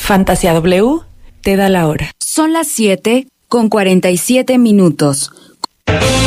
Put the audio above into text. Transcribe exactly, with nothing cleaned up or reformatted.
Fantasía W te da la hora. Son las siete con cuarenta y siete minutos.